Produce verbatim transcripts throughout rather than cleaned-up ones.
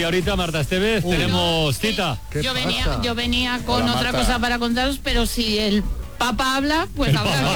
media horita, Marta Esteves, uh, tenemos cita. Yo venía, yo venía con Hola, otra Marta. cosa para contaros, pero si el Papa habla, pues habla.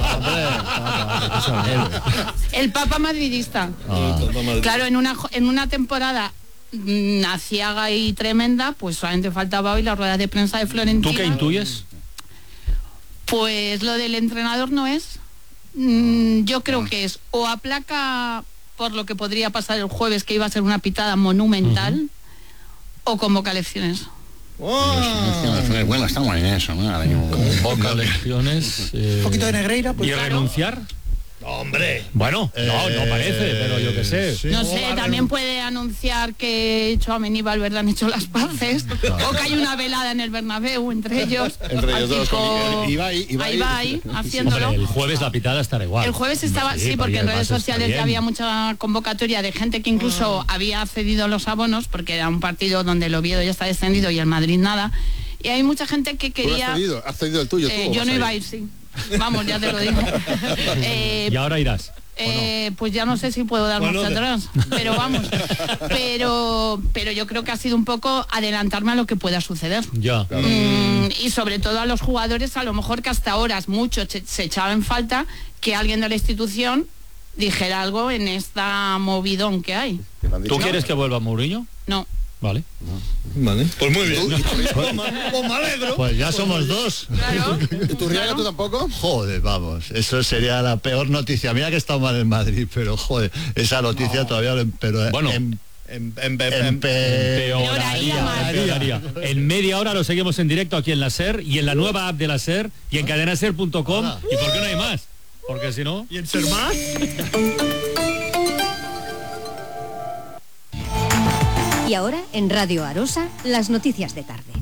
El, el Papa madridista. Ah. Claro, en una, en una temporada aciaga y tremenda, pues solamente faltaba hoy la rueda de prensa de Florentino. ¿Tú qué intuyes? Pues lo del entrenador no es. Mm, yo creo que es o aplaca por lo que podría pasar el jueves, que iba a ser una pitada monumental, uh-huh. o convoca elecciones. Oh. Bueno, estamos en eso, ¿no? Convoca elecciones. Eh, un poquito de Negreira, pues. ¿Y claro. renunciar? Hombre. Bueno, eh, no, no parece, pero yo qué sé. Sí. No sé, también puede anunciar que Tchouaméni y Valverde han hecho las paces, o que hay una velada en el Bernabéu entre ellos. Entre ellos dos. Con... Ibai, Ibai, Ibai haciéndolo. Hombre, el jueves la pitada estará igual. El jueves estaba, sí, sí porque en redes sociales ya había mucha convocatoria de gente que incluso ah. había cedido los abonos, porque era un partido donde el Oviedo ya está descendido y el Madrid nada. Y hay mucha gente que quería... ¿Tú has cedido? ¿Has cedido el tuyo? Eh, ¿tú yo no iba a ir, sí. Vamos, ya te lo digo. eh, ¿Y ahora irás? Eh, no? Pues ya no sé si puedo dar bueno, marcha atrás, pero vamos. Pero pero yo creo que ha sido un poco adelantarme a lo que pueda suceder. Ya. Claro. Mm, y sobre todo a los jugadores, a lo mejor que hasta ahora mucho se, se echaba en falta que alguien de la institución dijera algo en esta movidón que hay. ¿Tú quieres que vuelva Mourinho? No. Vale. Vale. Pues muy bien. Pues me alegro. Pues ya somos dos. Claro. ¿Y tú, Riaga, tú tampoco? Joder, vamos. Eso sería la peor noticia. Mira que he estado mal en Madrid, pero joder, esa noticia no. todavía pero bueno. En, En, en, en, empeoraría, empeoraría. En media hora lo seguimos en directo aquí en la SER y en la nueva app de la SER y en cadenaser punto com. ¿Y por qué no hay más? Porque si no... ¿Y en Ser Más? Y ahora, en Radio Arosa, las noticias de tarde.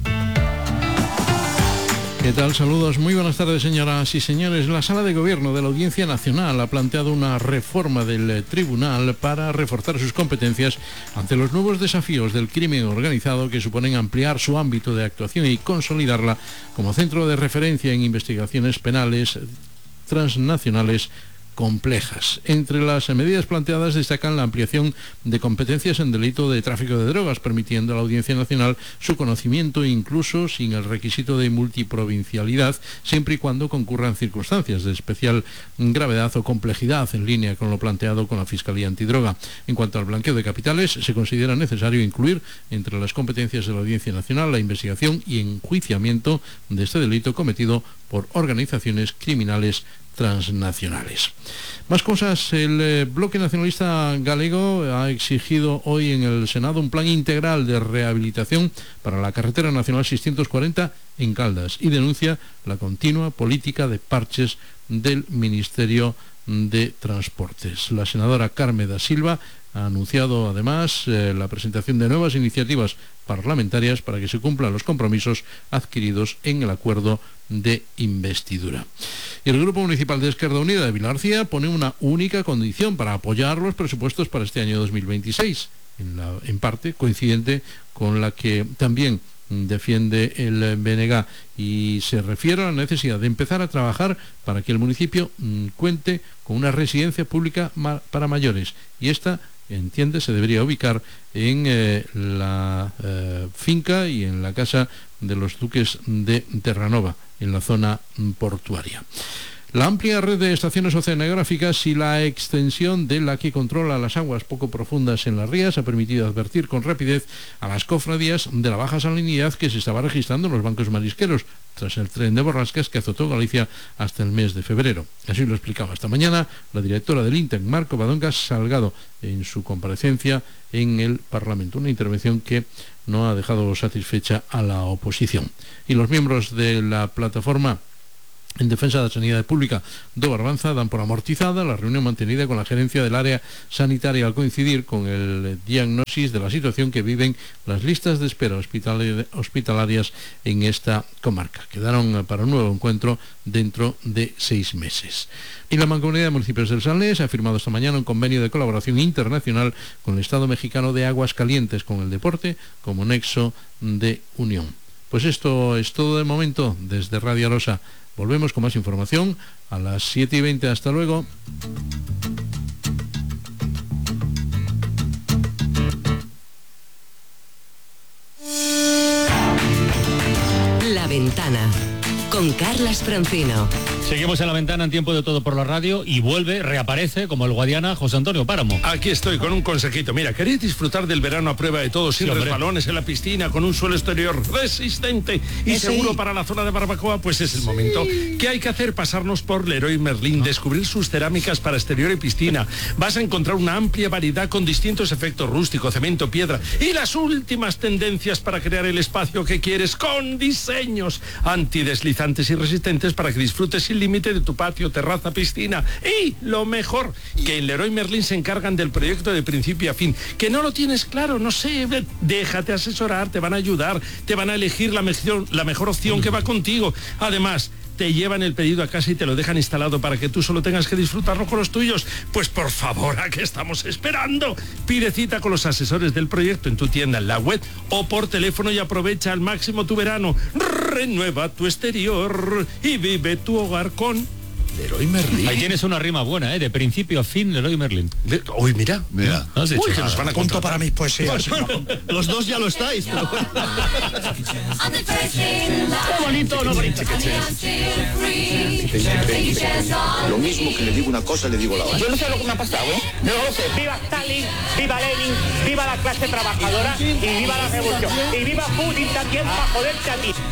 ¿Qué tal? Saludos. Muy buenas tardes, señoras y señores. La Sala de Gobierno de la Audiencia Nacional ha planteado una reforma del tribunal para reforzar sus competencias ante los nuevos desafíos del crimen organizado, que suponen ampliar su ámbito de actuación y consolidarla como centro de referencia en investigaciones penales transnacionales complejas. Entre las medidas planteadas destacan la ampliación de competencias en delito de tráfico de drogas, permitiendo a la Audiencia Nacional su conocimiento incluso sin el requisito de multiprovincialidad, siempre y cuando concurran circunstancias de especial gravedad o complejidad, en línea con lo planteado con la Fiscalía Antidroga. En cuanto al blanqueo de capitales, se considera necesario incluir entre las competencias de la Audiencia Nacional la investigación y enjuiciamiento de este delito cometido por organizaciones criminales transnacionales. Más cosas. El eh, bloque nacionalista galego ha exigido hoy en el Senado un plan integral de rehabilitación para la carretera nacional seiscientos cuarenta en Caldas y denuncia la continua política de parches del Ministerio de Transportes. La senadora Carme da Silva ha anunciado además eh, la presentación de nuevas iniciativas parlamentarias para que se cumplan los compromisos adquiridos en el acuerdo de investidura. Y el Grupo Municipal de Izquierda Unida de Vilagarcía pone una única condición para apoyar los presupuestos para este año dos mil veintiséis, en, la, en parte coincidente con la que también defiende el B N G, y se refiere a la necesidad de empezar a trabajar para que el municipio mmm, cuente con una residencia pública ma- para mayores, y esta, entiende, se debería ubicar en eh, la eh, finca y en la casa de los duques de Terranova, en la zona portuaria. La amplia red de estaciones oceanográficas y la extensión de la que controla las aguas poco profundas en las rías ha permitido advertir con rapidez a las cofradías de la baja salinidad que se estaba registrando en los bancos marisqueros tras el tren de borrascas que azotó Galicia hasta el mes de febrero. Así lo explicaba esta mañana la directora del INTEC, Marco Badonga Salgado, en su comparecencia en el Parlamento. Una intervención que no ha dejado satisfecha a la oposición. Y los miembros de la plataforma en defensa de la sanidad pública do Barbanza dan por amortizada la reunión mantenida con la gerencia del área sanitaria al coincidir con el diagnóstico de la situación que viven las listas de espera hospitalarias en esta comarca. Quedaron para un nuevo encuentro dentro de seis meses. Y la Mancomunidad de Municipios del Salnés ha firmado esta mañana un convenio de colaboración internacional con el Estado mexicano de Aguas Calientes, con el deporte como nexo de unión. Pues esto es todo de momento desde Radio Arosa. Volvemos con más información a las siete y veinte. Hasta luego. con Carlas Francino. Seguimos en la ventana en Tiempo de Todo por la radio y vuelve, reaparece como el Guadiana José Antonio Páramo. Aquí estoy con un consejito. Mira, ¿queréis disfrutar del verano a prueba de todo, sin sí, resbalones en la piscina, con un suelo exterior resistente y ¿Es seguro ahí? para la zona de barbacoa? Pues es el momento. ¿Qué hay que hacer? Pasarnos por Leroy Merlin, descubrir sus cerámicas para exterior y piscina. Vas a encontrar una amplia variedad con distintos efectos: rústico, cemento, piedra y las últimas tendencias para crear el espacio que quieres, con diseños antideslizantes y resistentes para que disfrutes sin límite de tu patio, terraza, piscina. Y lo mejor, que en Leroy Merlin se encargan del proyecto de principio a fin. Que no lo tienes claro, no sé, déjate asesorar, te van a ayudar, te van a elegir la mejor, la mejor opción que va contigo. Además, te llevan el pedido a casa y te lo dejan instalado para que tú solo tengas que disfrutarlo con los tuyos. Pues por favor, ¿a qué estamos esperando? Pide cita con los asesores del proyecto en tu tienda, en la web o por teléfono y aprovecha al máximo tu verano. Renueva tu exterior y vive tu hogar con Leroy Merlin. Ahí tienes una rima buena, ¿eh? De principio a fin, Leroy Merlin. De, uy, mira, mira. ¿No has dicho? Uy, que nos van a punto para mis poesías. Los dos ya lo estáis. Pero... Qué bonito, no bonito. Lo mismo que le digo una cosa, le digo la otra. Yo no sé lo que me ha pasado, ¿eh? No lo sé. Viva Stalin, viva Lenin, viva la clase trabajadora y viva la revolución. Y viva Putin también para joderte a ti.